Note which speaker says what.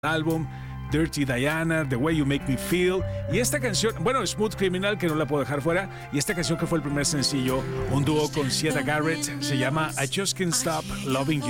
Speaker 1: álbum, Dirty Diana, The Way You Make Me Feel, y esta canción, bueno, Smooth Criminal, que no la puedo dejar fuera, y esta canción que fue el primer sencillo, un dúo con Sierra Garrett, se llama I Just Can't Stop Loving You.